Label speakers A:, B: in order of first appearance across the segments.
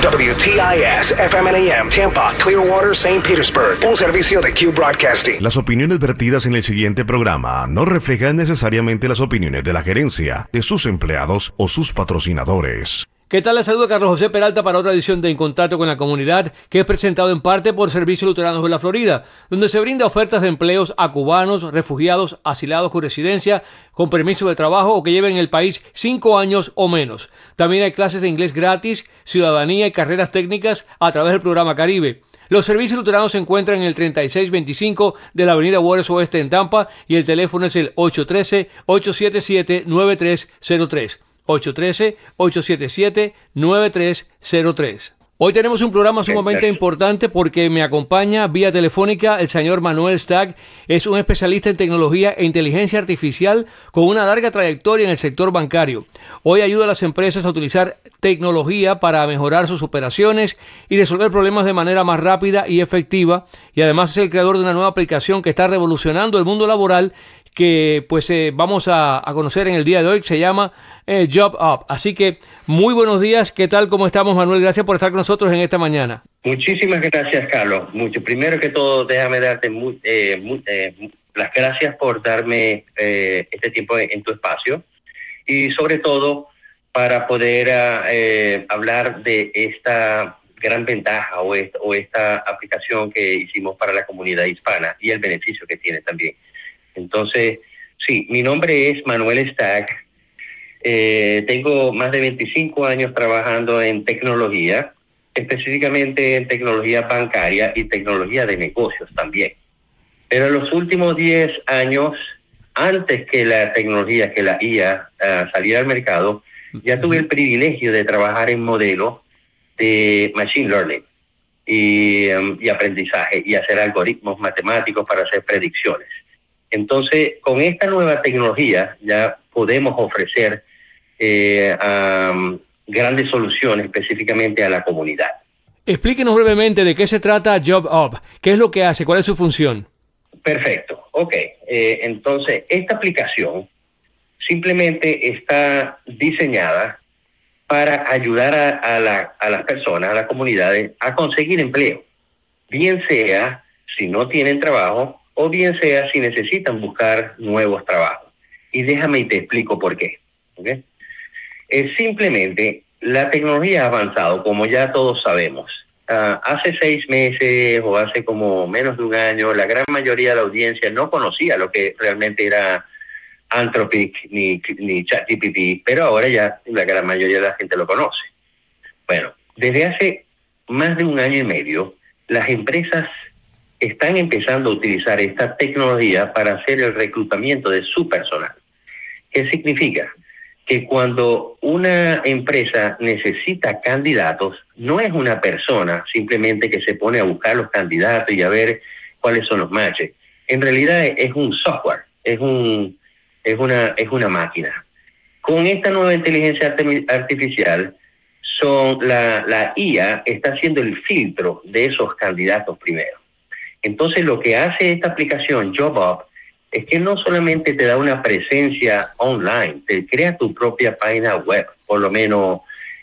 A: WTIS FM and AM Tampa, Clearwater, St. Petersburg. Un servicio de Q Broadcasting.
B: Las opiniones vertidas en el siguiente programa no reflejan necesariamente las opiniones de la gerencia, de sus empleados o sus patrocinadores.
C: ¿Qué tal? Les saluda Carlos José Peralta para otra edición de En Contacto con la Comunidad, que es presentado en parte por Servicios Luteranos de la Florida, donde se brinda ofertas de empleos a cubanos, refugiados, asilados con residencia, con permiso de trabajo o que lleven en el país 5 años o menos. También hay clases de inglés gratis, ciudadanía y carreras técnicas a través del programa Caribe. Los servicios luteranos se encuentran en el 3625 de la avenida Waters Oeste en Tampa y el teléfono es el 813-877-9303. 813-877-9303. Hoy tenemos un programa sumamente importante porque me acompaña vía telefónica el señor Manuel Stagg. Es un especialista en tecnología e inteligencia artificial con una larga trayectoria en el sector bancario. Hoy ayuda a las empresas a utilizar tecnología para mejorar sus operaciones y resolver problemas de manera más rápida y efectiva. Y además es el creador de una nueva aplicación que está revolucionando el mundo laboral que vamos a conocer en el día de hoy, que se llama Job Up. Así que muy buenos días. ¿Qué tal? ¿Cómo estamos, Manuel? Gracias por estar con nosotros en esta mañana.
D: Muchísimas gracias, Carlos. Primero que todo, déjame darte las gracias por darme este tiempo en tu espacio y sobre todo para poder hablar de esta gran ventaja o esta aplicación que hicimos para la comunidad hispana y el beneficio que tiene también. Entonces, sí, mi nombre es Manuel Stagg. Tengo más de 25 años trabajando en tecnología, específicamente en tecnología bancaria y tecnología de negocios también. Pero en los últimos 10 años, antes que la tecnología, que la IA saliera al mercado, ya tuve el privilegio de trabajar en modelos de machine learning y aprendizaje y hacer algoritmos matemáticos para hacer predicciones. Entonces, con esta nueva tecnología ya podemos ofrecer grandes soluciones específicamente a la comunidad.
C: Explíquenos brevemente de qué se trata Job Up. ¿Qué es lo que hace? ¿Cuál es su función?
D: Perfecto. Ok. Entonces, esta aplicación simplemente está diseñada para ayudar a las personas, a las comunidades, a conseguir empleo. Bien sea si no tienen trabajo o bien sea si necesitan buscar nuevos trabajos. Y déjame y te explico por qué. ¿Okay? Simplemente la tecnología ha avanzado, como ya todos sabemos. Hace 6 meses o hace como menos de un año, la gran mayoría de la audiencia no conocía lo que realmente era Anthropic ni ChatGPT, pero ahora ya la gran mayoría de la gente lo conoce. Bueno, desde hace más de un año y medio, las empresas están empezando a utilizar esta tecnología para hacer el reclutamiento de su personal. ¿Qué significa? Que cuando una empresa necesita candidatos, no es una persona simplemente que se pone a buscar los candidatos y a ver cuáles son los matches. En realidad es un software, es una máquina. Con esta nueva inteligencia artificial, la IA está haciendo el filtro de esos candidatos primero. Entonces, lo que hace esta aplicación, Job Up, es que no solamente te da una presencia online, te crea tu propia página web, por lo menos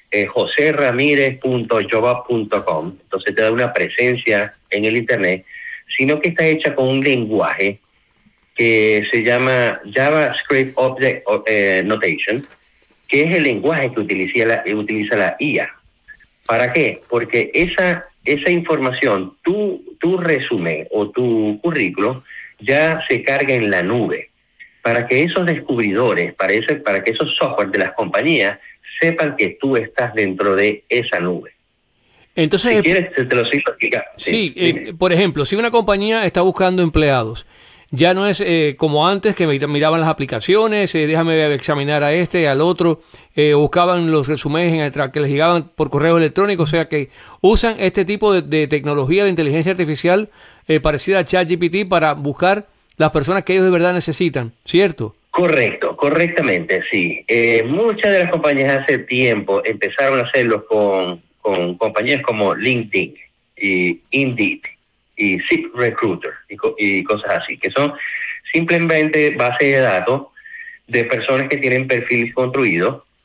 D: joserramirez.jobup.com, entonces te da una presencia en el Internet, sino que está hecha con un lenguaje que se llama JavaScript Object Notation, que es el lenguaje que utiliza la IA. ¿Para qué? Porque esa información, tu resumen o tu currículo ya se carga en la nube para que esos descubridores, para que esos software de las compañías sepan que tú estás dentro de esa nube.
C: Entonces,
D: si quieres, te lo sigo explicando.
C: Sí, por ejemplo, si una compañía está buscando empleados, ya no es como antes que miraban las aplicaciones, déjame examinar a este, al otro, buscaban los resúmenes que les llegaban por correo electrónico, o sea que usan este tipo de tecnología de inteligencia artificial parecida a ChatGPT para buscar las personas que ellos de verdad necesitan, ¿cierto?
D: Correctamente, sí. Muchas de las compañías hace tiempo empezaron a hacerlo con compañías como LinkedIn y Indeed y ZipRecruiter y cosas así, que son simplemente bases de datos de personas que tienen perfiles construidos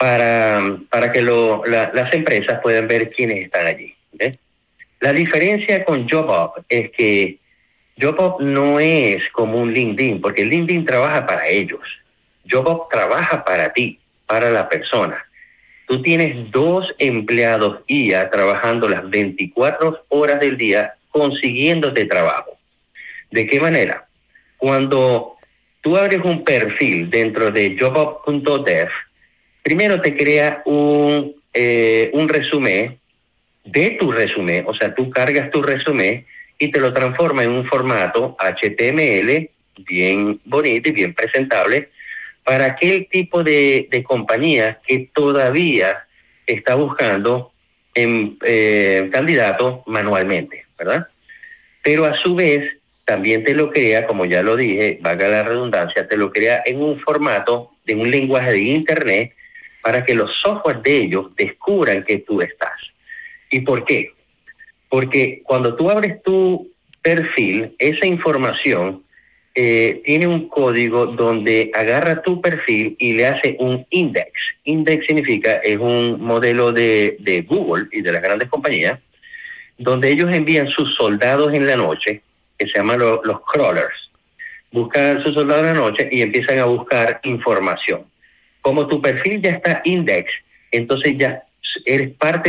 D: para que las empresas puedan ver quiénes están allí. ¿Ves? La diferencia con JobUp es que JobUp no es como un LinkedIn, porque LinkedIn trabaja para ellos. JobUp trabaja para ti, para la persona. Tú tienes 2 empleados IA trabajando las 24 horas del día consiguiéndote trabajo. ¿De qué manera? Cuando tú abres un perfil dentro de jobup.dev, primero te crea un resumen de tu resumen, o sea, tú cargas tu resumen y te lo transforma en un formato HTML bien bonito y bien presentable para aquel tipo de compañía que todavía está buscando candidatos manualmente, ¿verdad? Pero a su vez también te lo crea, como ya lo dije, valga la redundancia, te lo crea en un formato de un lenguaje de internet para que los software de ellos descubran que tú estás. ¿Y por qué? Porque cuando tú abres tu perfil, esa información tiene un código donde agarra tu perfil y le hace un index. Index significa, es un modelo de Google y de las grandes compañías, donde ellos envían sus soldados en la noche, que se llaman los crawlers. Buscan a sus soldados en la noche y empiezan a buscar información. Como tu perfil ya está index, entonces ya eres parte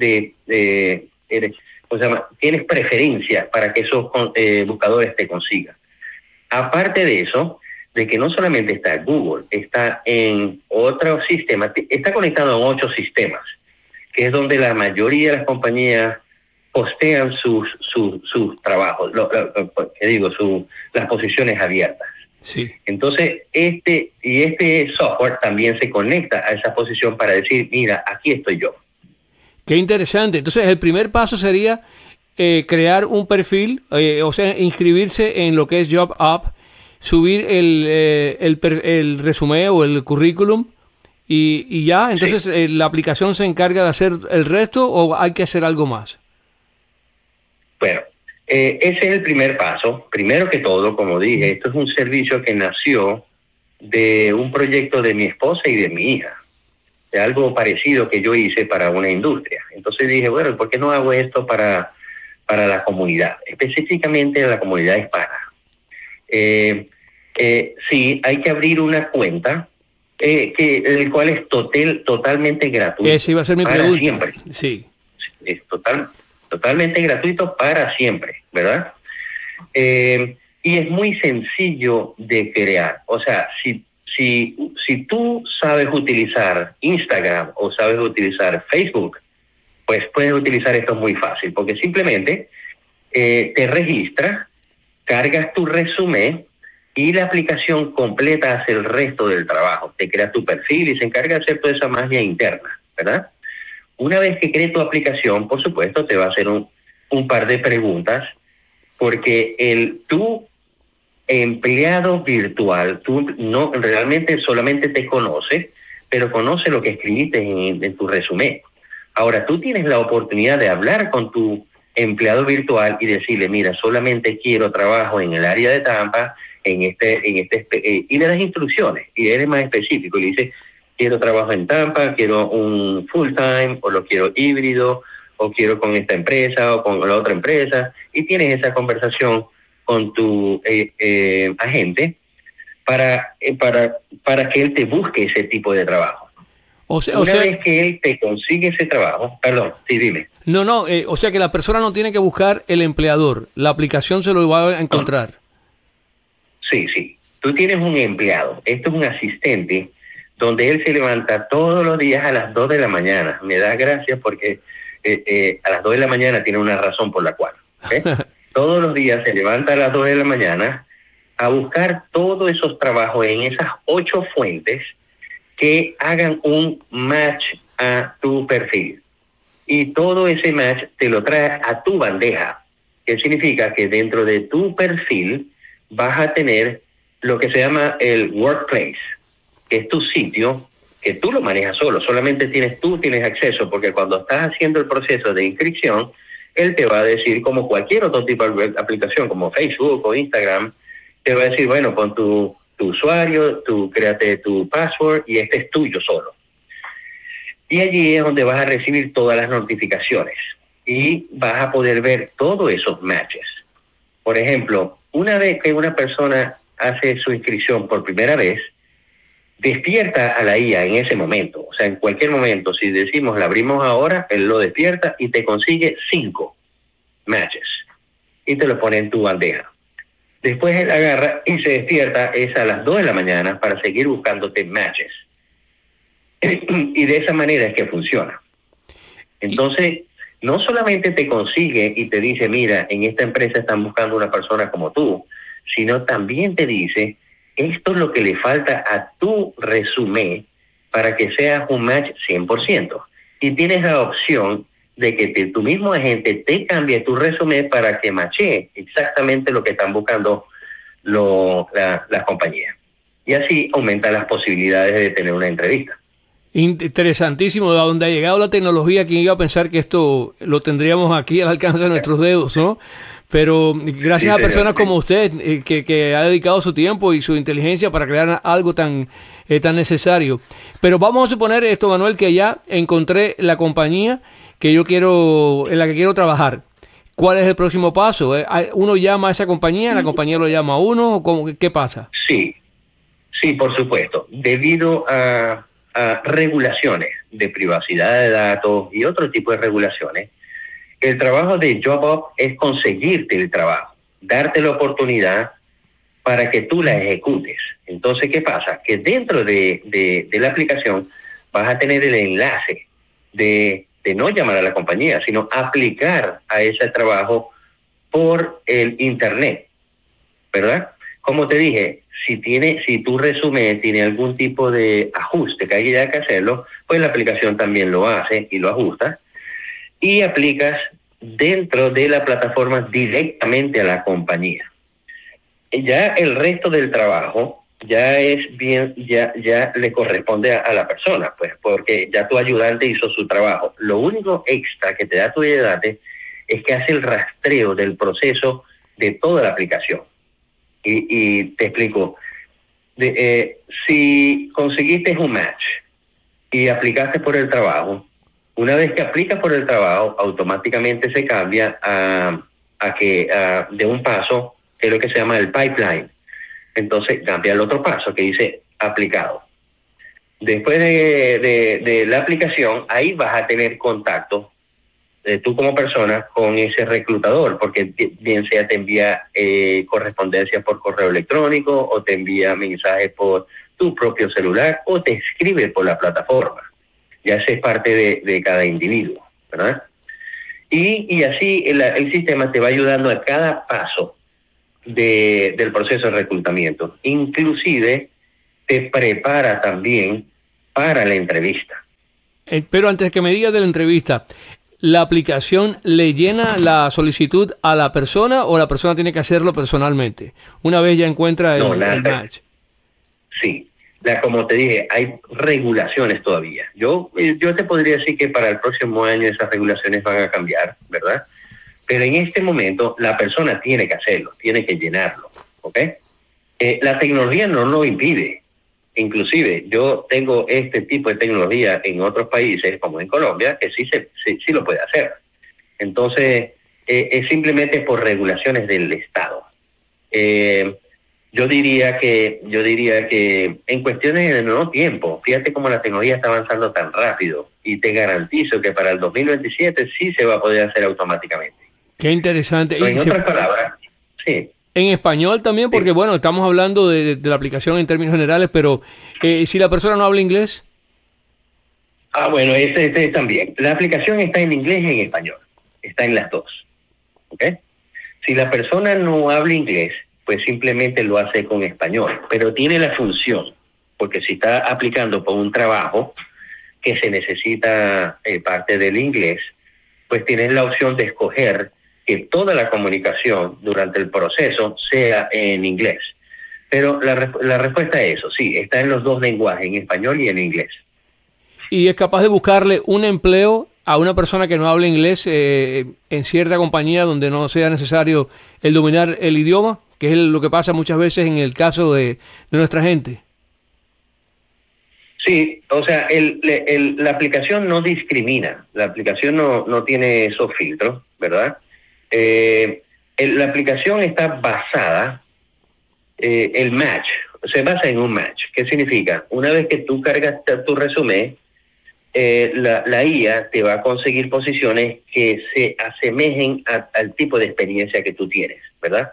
D: tienes preferencia para que esos buscadores te consigan. Aparte de eso, de que no solamente está Google, está en otro sistema, está conectado en 8 sistemas, que es donde la mayoría de las compañías postean sus trabajos, las posiciones abiertas.
C: Sí.
D: Entonces, este software también se conecta a esa posición para decir, mira, aquí estoy yo.
C: Qué interesante. Entonces, el primer paso sería crear un perfil, o sea, inscribirse en lo que es JobUp, subir el resumen o el currículum y ya. Entonces, sí. ¿La aplicación se encarga de hacer el resto o hay que hacer algo más?
D: Bueno, ese es el primer paso. Primero que todo, como dije, esto es un servicio que nació de un proyecto de mi esposa y de mi hija, de algo parecido que yo hice para una industria. Entonces dije, bueno, ¿por qué no hago esto para la comunidad, específicamente la comunidad hispana? Sí, hay que abrir una cuenta, el cual es totalmente gratuito.
C: Esa iba a ser mi pregunta.
D: Siempre. Sí. Es totalmente gratuito para siempre, ¿verdad? Y es muy sencillo de crear. O sea, si tú sabes utilizar Instagram o sabes utilizar Facebook, pues puedes utilizar esto muy fácil, porque simplemente te registras, cargas tu resumen y la aplicación completa hace el resto del trabajo. Te crea tu perfil y se encarga de hacer toda esa magia interna, ¿verdad? Una vez que crees tu aplicación, por supuesto, te va a hacer un par de preguntas, porque tu empleado virtual, tú no realmente solamente te conoce, pero conoce lo que escribiste en tu resumen. Ahora, tú tienes la oportunidad de hablar con tu empleado virtual y decirle, mira, solamente quiero trabajo en el área de Tampa, y le das instrucciones y eres más específico y le dices, quiero trabajo en Tampa, quiero un full time, o lo quiero híbrido, o quiero con esta empresa o con la otra empresa, y tienes esa conversación con tu agente para que él te busque ese tipo de trabajo. Una vez que él te consigue ese trabajo, perdón, sí, dime.
C: O sea que la persona no tiene que buscar el empleador, la aplicación se lo va a encontrar.
D: Sí, tú tienes un empleado, esto es un asistente, donde él se levanta todos los días a las 2 de la mañana. Me da gracia porque a las 2 de la mañana tiene una razón por la cual. Todos los días se levanta a las 2 de la mañana a buscar todos esos trabajos en esas 8 fuentes que hagan un match a tu perfil. Y todo ese match te lo trae a tu bandeja. Que significa que dentro de tu perfil vas a tener lo que se llama el workplace, que es tu sitio, que tú lo manejas solo, solamente tú tienes acceso, porque cuando estás haciendo el proceso de inscripción, él te va a decir, como cualquier otro tipo de aplicación, como Facebook o Instagram, te va a decir, bueno, pon tu usuario, créate tu password y este es tuyo solo. Y allí es donde vas a recibir todas las notificaciones y vas a poder ver todos esos matches. Por ejemplo, una vez que una persona hace su inscripción por primera vez, despierta a la IA en ese momento. O sea, en cualquier momento, si decimos la abrimos ahora, él lo despierta y te consigue 5 matches y te lo pone en tu bandeja. Después él agarra y se despierta es a las 2 de la mañana para seguir buscándote matches. Y de esa manera es que funciona. Entonces, no solamente te consigue y te dice, mira, en esta empresa están buscando una persona como tú, sino también te dice, esto es lo que le falta a tu resumen para que seas un match 100%. Y tienes la opción de que tu mismo agente te cambie tu resumen para que matche exactamente lo que están buscando las compañías. Y así aumenta las posibilidades de tener una entrevista.
C: Interesantísimo, de dónde ha llegado la tecnología. ¿Quién iba a pensar que esto lo tendríamos aquí al alcance de nuestros dedos, ¿no? Pero gracias a personas como usted, que ha dedicado su tiempo y su inteligencia para crear algo tan necesario. Pero vamos a suponer esto, Manuel, que ya encontré la compañía en la que quiero trabajar. ¿Cuál es el próximo paso? ¿Uno llama a esa compañía, la compañía lo llama a uno? ¿O qué pasa?
D: Sí, por supuesto. Debido a regulaciones de privacidad de datos y otro tipo de regulaciones, el trabajo de JobUp es conseguirte el trabajo, darte la oportunidad para que tú la ejecutes. Entonces, ¿qué pasa? Que dentro de la aplicación vas a tener el enlace de no llamar a la compañía, sino aplicar a ese trabajo por el Internet, ¿verdad? Como te dije, si tu resumen tiene algún tipo de ajuste que haya que hacerlo, pues la aplicación también lo hace y lo ajusta. Y aplicas dentro de la plataforma directamente a la compañía. Ya el resto del trabajo ya le corresponde a la persona, pues, porque ya tu ayudante hizo su trabajo. Lo único extra que te da tu ayudante es que hace el rastreo del proceso de toda la aplicación. Y te explico. Si conseguiste un match y aplicaste por el trabajo, una vez que aplicas por el trabajo, automáticamente se cambia de un paso, que es lo que se llama el pipeline. Entonces cambia el otro paso que dice aplicado. Después de la aplicación, ahí vas a tener contacto, tú como persona, con ese reclutador, porque bien sea te envía correspondencia por correo electrónico, o te envía mensajes por tu propio celular, o te escribe por la plataforma. Ya esa es parte de cada individuo, ¿verdad? Y así el sistema te va ayudando a cada paso del proceso de reclutamiento. Inclusive te prepara también para la entrevista.
C: Pero antes que me digas de la entrevista, ¿la aplicación le llena la solicitud a la persona o la persona tiene que hacerlo personalmente? Una vez ya encuentra el match.
D: Sí. Como te dije, hay regulaciones todavía. Yo te podría decir que para el próximo año esas regulaciones van a cambiar, ¿verdad? Pero en este momento la persona tiene que hacerlo, tiene que llenarlo, ¿ok? La tecnología no lo impide. Inclusive yo tengo este tipo de tecnología en otros países, como en Colombia, que sí lo puede hacer. Entonces, es simplemente por regulaciones del Estado. Yo diría que en cuestiones de nuevo tiempo, fíjate cómo la tecnología está avanzando tan rápido, y te garantizo que para el 2027 sí se va a poder hacer automáticamente.
C: Qué interesante.
D: Pero en otras palabras, sí.
C: En español también, porque bueno, estamos hablando de la aplicación en términos generales, pero si la persona no habla inglés.
D: Bueno, este también. La aplicación está en inglés y en español. Está en las dos. ¿Ok? Si la persona no habla inglés, pues simplemente lo hace con español, pero tiene la función, porque si está aplicando por un trabajo que se necesita parte del inglés, pues tienes la opción de escoger que toda la comunicación durante el proceso sea en inglés. Pero la respuesta es eso, sí, está en los dos lenguajes, en español y en inglés.
C: ¿Y es capaz de buscarle un empleo a una persona que no hable inglés en cierta compañía donde no sea necesario el dominar el idioma? Que es lo que pasa muchas veces en el caso de nuestra gente.
D: Sí, o sea, la aplicación no discrimina, la aplicación no tiene esos filtros, ¿verdad? La aplicación está basada, el match, se basa en un match. ¿Qué significa? Una vez que tú cargas tu resumen, la IA te va a conseguir posiciones que se asemejen al tipo de experiencia que tú tienes, ¿verdad?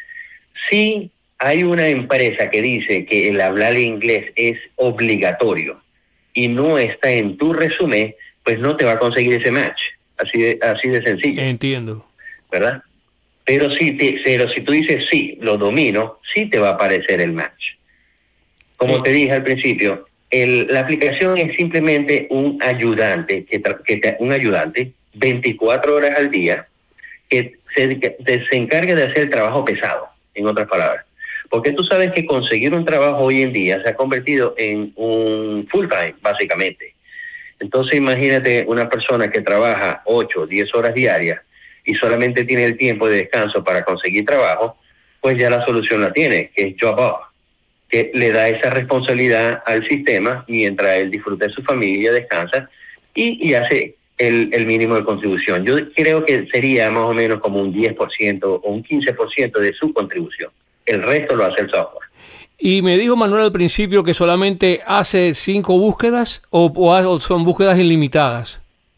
D: Si hay una empresa que dice que el hablar inglés es obligatorio y no está en tu resumen, pues no te va a conseguir ese match. Así de sencillo.
C: Entiendo.
D: ¿Verdad? Pero si tú dices sí, lo domino, sí te va a aparecer el match. Como te dije al principio, la aplicación es simplemente un ayudante, un ayudante 24 horas al día que se encarga de hacer el trabajo pesado, en otras palabras. Porque tú sabes que conseguir un trabajo hoy en día se ha convertido en un full time, básicamente. Entonces imagínate una persona que trabaja 8 o 10 horas diarias y solamente tiene el tiempo de descanso para conseguir trabajo, pues ya la solución la tiene, que es JobUp, que le da esa responsabilidad al sistema mientras él disfruta de su familia, descansa y hace el mínimo de contribución. Yo creo que sería más o menos como un 10% o un 15% de su contribución. El resto lo hace el software.
C: Y me dijo Manuel al principio que solamente hace 5 búsquedas o son búsquedas ilimitadas.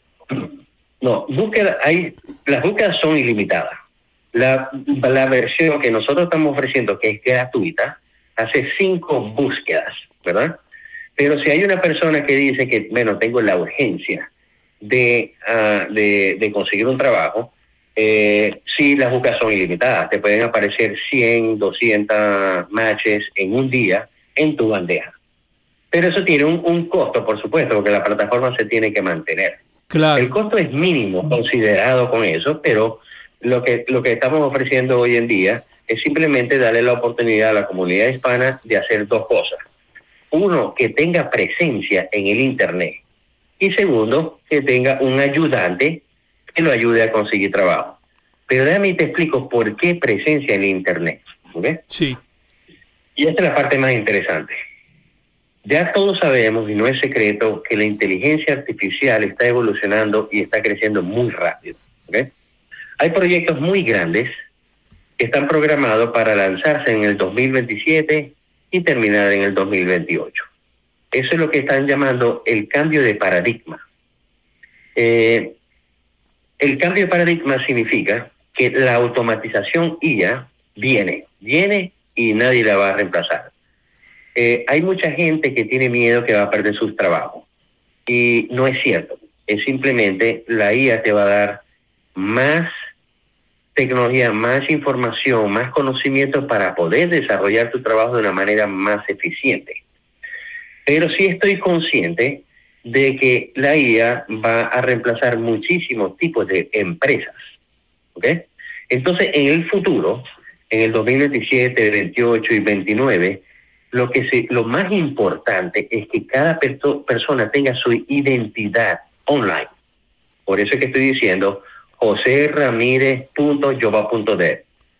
D: No, las búsquedas son ilimitadas. La versión que nosotros estamos ofreciendo, que es gratuita, hace 5 búsquedas, ¿verdad? Pero si hay una persona que dice que, bueno, tengo la urgencia de conseguir un trabajo, sí, las búsquedas son ilimitadas. Te pueden aparecer 100, 200 matches en un día en tu bandeja. Pero eso tiene un costo, por supuesto, porque la plataforma se tiene que mantener.
C: Claro.
D: El costo es mínimo considerado con eso, pero lo que estamos ofreciendo hoy en día es simplemente darle la oportunidad a la comunidad hispana de hacer 2 cosas. Uno, que tenga presencia en el Internet. Y segundo, que tenga un ayudante que lo ayude a conseguir trabajo. Pero déjame te explico por qué presencia en el Internet. ¿Okay?
C: Sí.
D: Y esta es la parte más interesante. Ya todos sabemos, y no es secreto, que la inteligencia artificial está evolucionando y está creciendo muy rápido. ¿Okay? Hay proyectos muy grandes que están programados para lanzarse en el 2027 y terminar en el 2028. Eso es lo que están llamando el cambio de paradigma. El cambio de paradigma significa que la automatización IA viene y nadie la va a reemplazar. Hay mucha gente que tiene miedo que va a perder sus trabajos. Y no es cierto. Es simplemente la IA te va a dar más tecnología, más información, más conocimiento para poder desarrollar tu trabajo de una manera más eficiente. Pero sí estoy consciente de que la IA va a reemplazar muchísimos tipos de empresas. ¿Ok? Entonces, en el futuro, en el 2027, 28 y 29, lo más importante es que cada persona tenga su identidad online. Por eso es que estoy diciendo joseramírez.joba.dev,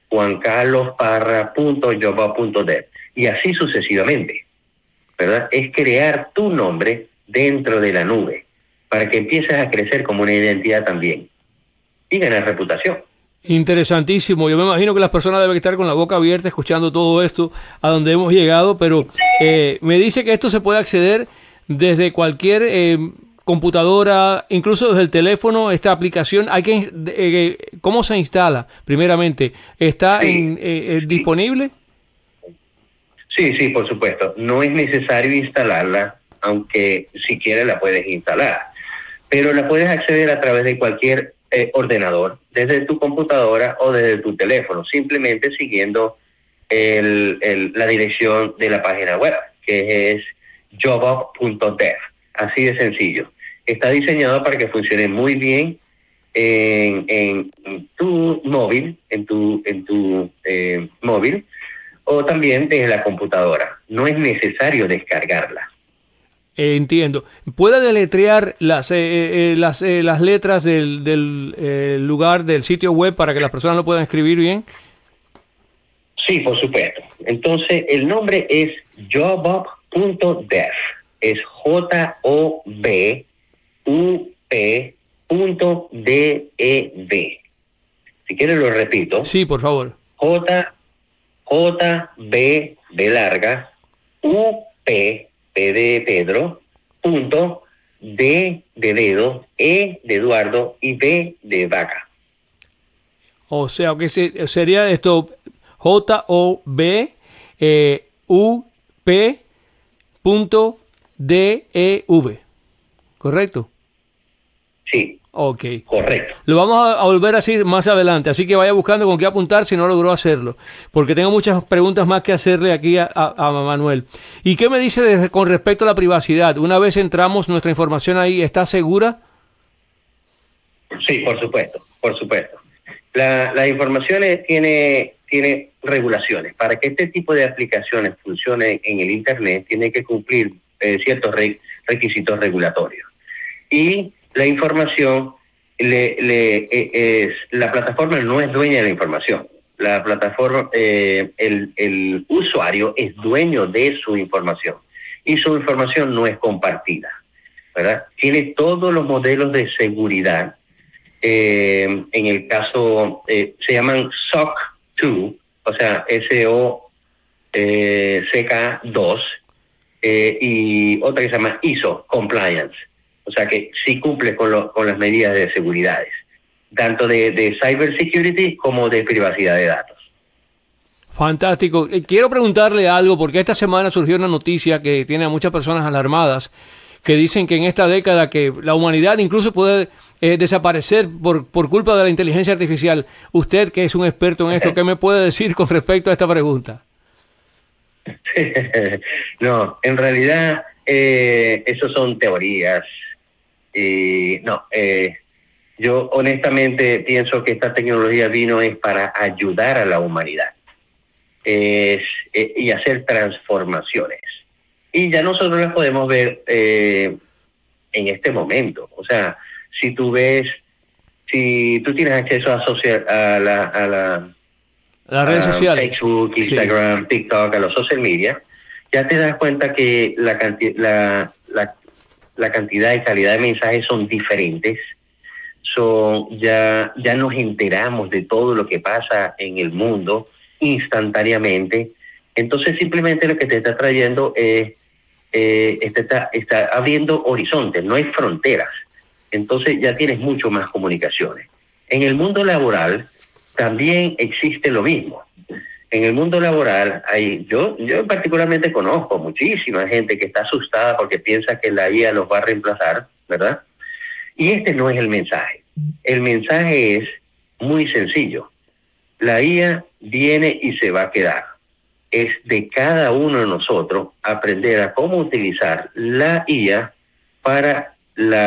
D: juancarlosparra.joba.dev y así sucesivamente, ¿verdad? Es crear tu nombre dentro de la nube para que empieces a crecer como una identidad también y ganar reputación.
C: Interesantísimo. Yo me imagino que las personas deben estar con la boca abierta escuchando todo esto a donde hemos llegado, pero me dice que esto se puede acceder desde cualquier computadora, incluso desde el teléfono. Esta aplicación, ¿cómo se instala? Primeramente, ¿está disponible?
D: Sí, por supuesto. No es necesario instalarla, aunque si quieres la puedes instalar. Pero la puedes acceder a través de cualquier ordenador, desde tu computadora o desde tu teléfono, simplemente siguiendo la dirección de la página web, que es jobup.dev. Así de sencillo. Está diseñado para que funcione muy bien en tu móvil, móvil, o también desde la computadora. No es necesario descargarla.
C: Entiendo. ¿Puede deletrear las letras del lugar del sitio web para que las personas lo puedan escribir bien?
D: Sí, por supuesto. Entonces, el nombre es jobup.dev. es JOBUP.dev. Si quieres lo repito.
C: Sí, por favor.
D: JB B larga UP P de Pedro D de dedo, E de Eduardo y B de vaca.
C: O sea, que sería esto JOBUP.dev, ¿correcto?
D: Sí.
C: Ok.
D: Correcto.
C: Lo vamos a volver a decir más adelante, así que vaya buscando con qué apuntar si no logró hacerlo, porque tengo muchas preguntas más que hacerle aquí a Manuel. ¿Y qué me dice con respecto a la privacidad? Una vez entramos, nuestra información ahí, ¿está segura?
D: Sí, por supuesto, por supuesto. La información tiene regulaciones. Para que este tipo de aplicaciones funcionen en el Internet, tiene que cumplir ciertos requisitos regulatorios. Y la información, la plataforma no es dueña de la información. La plataforma, el usuario es dueño de su información y su información no es compartida, ¿verdad? Tiene todos los modelos de seguridad. En el caso, se llaman SOC 2, o sea, SOC2, y otra que se llama ISO Compliance. O sea que sí cumple con las medidas de seguridad, tanto de cybersecurity como de privacidad de datos.
C: Fantástico. Quiero preguntarle algo, porque esta semana surgió una noticia que tiene a muchas personas alarmadas, que dicen que en esta década que la humanidad incluso puede desaparecer por culpa de la inteligencia artificial. Usted, que es un experto en esto, ¿qué me puede decir con respecto a esta pregunta?
D: No, en realidad eso son teorías. Yo honestamente pienso que esta tecnología vino es para ayudar a la humanidad y hacer transformaciones. Y ya nosotros las podemos ver en este momento. O sea, si tú tienes acceso a
C: las redes sociales,
D: Facebook, Instagram, sí, TikTok, a los social media, ya te das cuenta que la cantidad y calidad de mensajes son diferentes. Ya nos enteramos de todo lo que pasa en el mundo instantáneamente. Entonces simplemente lo que te está trayendo es está abriendo horizontes, no hay fronteras. Entonces ya tienes mucho más comunicaciones. En el mundo laboral también existe lo mismo. En el mundo laboral yo particularmente conozco muchísima gente que está asustada porque piensa que la IA los va a reemplazar, ¿verdad? Y este no es el mensaje. El mensaje es muy sencillo. La IA viene y se va a quedar. Es de cada uno de nosotros aprender a cómo utilizar la IA para la